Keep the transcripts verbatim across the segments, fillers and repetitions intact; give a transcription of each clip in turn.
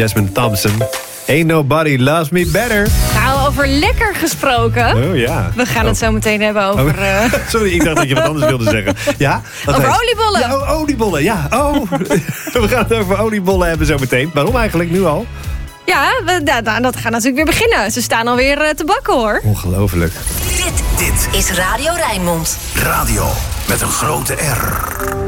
Jasmine Thompson. Ain't nobody loves me better. Nou, over lekker gesproken. Oh ja. We gaan oh. het zo meteen hebben over... Uh... Sorry, ik dacht dat je wat anders wilde zeggen. Ja? Over heet... oliebollen. Ja, oh, oliebollen, ja. Oh. We gaan het over oliebollen hebben zo meteen. Waarom eigenlijk nu al? Ja, we, da, da, dat gaat natuurlijk weer beginnen. Ze staan alweer uh, te bakken, hoor. Ongelooflijk. Dit, dit is Radio Rijnmond. Radio met een grote R.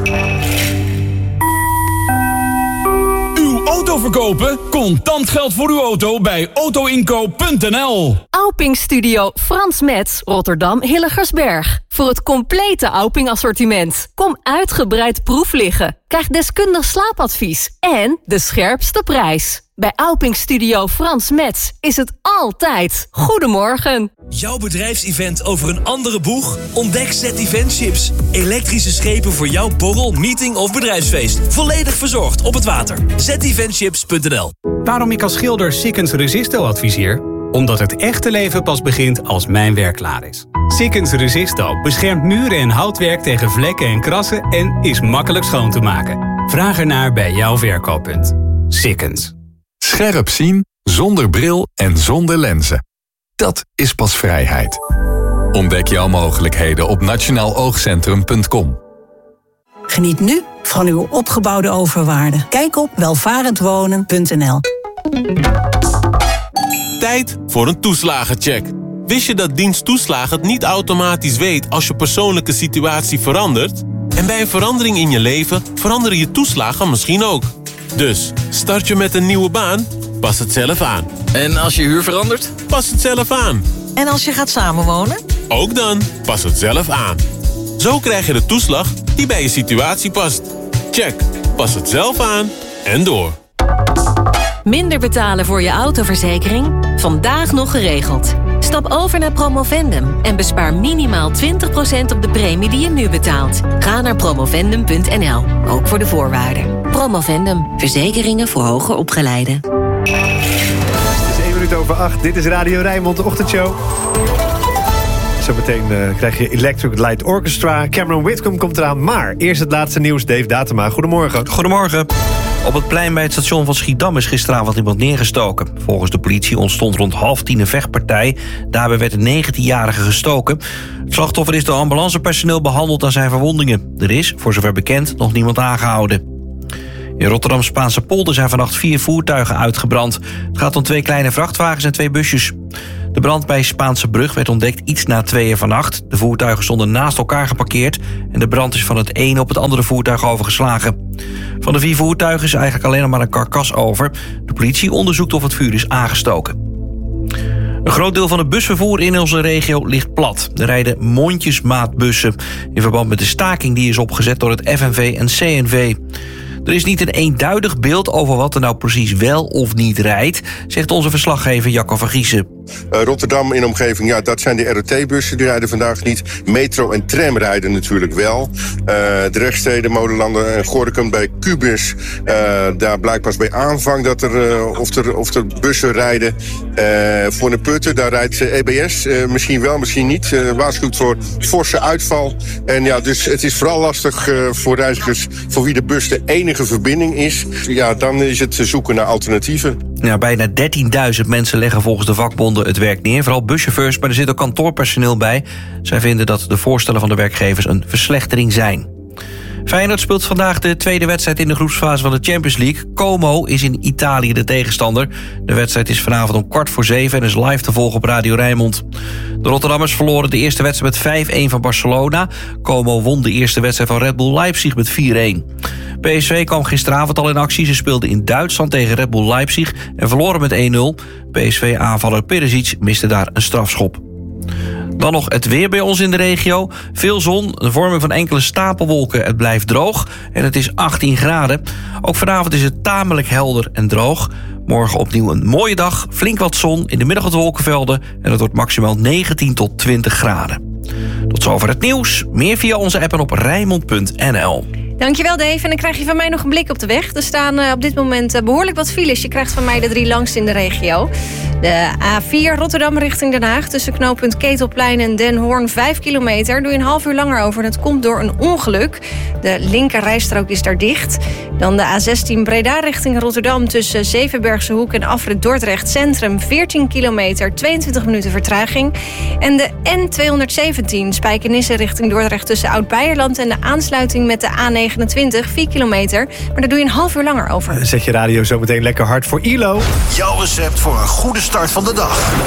Auto verkopen? Contant geld voor uw auto bij autoinkoop punt n l. Auping Studio Frans Metz, Rotterdam Hilligersberg. Voor het complete Auping assortiment. Kom uitgebreid proef liggen. Krijg deskundig slaapadvies. En de scherpste prijs. Bij Auping Studio Frans Metz is het altijd goedemorgen. Jouw bedrijfsevent over een andere boeg? Ontdek Z-Event-chips. Elektrische schepen voor jouw borrel, meeting of bedrijfsfeest. Volledig verzorgd op het water. z event chips punt n l. Waarom ik als schilder Sikkens Resisto adviseer? Omdat het echte leven pas begint als mijn werk klaar is. Sikkens Resisto beschermt muren en houtwerk tegen vlekken en krassen en is makkelijk schoon te maken. Vraag ernaar bij jouw verkooppunt. Sikkens. Scherp zien, zonder bril en zonder lenzen. Dat is pas vrijheid. Ontdek jouw mogelijkheden op nationaal oogcentrum punt com. Geniet nu van uw opgebouwde overwaarde. Kijk op welvarend wonen punt n l. Tijd voor een toeslagencheck. Wist je dat dienst toeslagen het niet automatisch weet als je persoonlijke situatie verandert? En bij een verandering in je leven veranderen je toeslagen misschien ook. Dus, start je met een nieuwe baan? Pas het zelf aan. En als je huur verandert? Pas het zelf aan. En als je gaat samenwonen? Ook dan, pas het zelf aan. Zo krijg je de toeslag die bij je situatie past. Check, pas het zelf aan en door. Minder betalen voor je autoverzekering? Vandaag nog geregeld. Stap over naar Promovendum en bespaar minimaal twintig procent op de premie die je nu betaalt. Ga naar promovendum punt n l, ook voor de voorwaarden. Promovendum, verzekeringen voor hoger opgeleiden. Het is één minuut over acht. Dit is Radio Rijnmond, de ochtendshow. Zometeen uh, krijg je Electric Light Orchestra. Cameron Whitcomb komt eraan. Maar eerst het laatste nieuws. Dave Datema, goedemorgen. Goedemorgen. Op het plein bij het station van Schiedam is gisteravond iemand neergestoken. Volgens de politie ontstond rond half tien een vechtpartij. Daarbij werd een negentienjarige gestoken. Het slachtoffer is door ambulancepersoneel behandeld aan zijn verwondingen. Er is, voor zover bekend, nog niemand aangehouden. In Rotterdam-Spaanse polder zijn vannacht vier voertuigen uitgebrand. Het gaat om twee kleine vrachtwagens en twee busjes. De brand bij Spaanse Brug werd ontdekt iets na tweeën vannacht. De voertuigen stonden naast elkaar geparkeerd en de brand is van het ene op het andere voertuig overgeslagen. Van de vier voertuigen is eigenlijk alleen nog maar een karkas over. De politie onderzoekt of het vuur is aangestoken. Een groot deel van het busvervoer in onze regio ligt plat. Er rijden mondjesmaatbussen in verband met de staking die is opgezet door het F N V en C N V. Er is niet een eenduidig beeld over wat er nou precies wel of niet rijdt, zegt onze verslaggever Jacco van Giezen. Uh, Rotterdam in omgeving, ja, dat zijn de R O T-bussen, die rijden vandaag niet. Metro en tram rijden natuurlijk wel. Uh, de rechtsteden, Molenlanden en Gorinchem bij Cubus, uh, daar blijkt pas bij aanvang dat er, uh, of, er, of er bussen rijden. Uh, voor de Putten, daar rijdt E B S, uh, misschien wel, misschien niet. Uh, waarschuwt voor forse uitval. En ja, dus het is vooral lastig uh, voor reizigers voor wie de bus de enige verbinding is. Ja, dan is het zoeken naar alternatieven. Ja, bijna dertienduizend mensen leggen volgens de vakbonden het werk neer. Vooral buschauffeurs, maar er zit ook kantoorpersoneel bij. Zij vinden dat de voorstellen van de werkgevers een verslechtering zijn. Feyenoord speelt vandaag de tweede wedstrijd in de groepsfase van de Champions League. Como is in Italië de tegenstander. De wedstrijd is vanavond om kwart voor zeven en is live te volgen op Radio Rijnmond. De Rotterdammers verloren de eerste wedstrijd met vijf-een van Barcelona. Como won de eerste wedstrijd van Red Bull Leipzig met vier-een. P S V kwam gisteravond al in actie. Ze speelden in Duitsland tegen Red Bull Leipzig en verloren met één-nul. P S V-aanvaller Perisic miste daar een strafschop. Dan nog het weer bij ons in de regio. Veel zon, de vorming van enkele stapelwolken. Het blijft droog en het is achttien graden. Ook vanavond is het tamelijk helder en droog. Morgen opnieuw een mooie dag, flink wat zon, in de middag wat wolkenvelden. En het wordt maximaal negentien tot twintig graden. Tot zover het nieuws. Meer via onze app en op rijnmond punt n l. Dankjewel Dave. En dan krijg je van mij nog een blik op de weg. Er staan uh, op dit moment uh, behoorlijk wat files. Je krijgt van mij de drie langste in de regio. De A vier Rotterdam richting Den Haag tussen knooppunt Ketelplein en Den Hoorn vijf kilometer. Doe je een half uur langer over. Dat komt door een ongeluk. De linker rijstrook is daar dicht. Dan de A zestien Breda richting Rotterdam tussen Zevenbergse Hoek en afrit Dordrecht Centrum veertien kilometer, tweeëntwintig minuten vertraging. En de N tweehonderdzeventien Spijkenisse richting Dordrecht tussen Oud-Beierland en de aansluiting met de A negenentwintig vier kilometer. Maar daar doe je een half uur langer over. Zet je radio zo meteen lekker hard voor I L O. Jouw recept voor een goede start van de dag.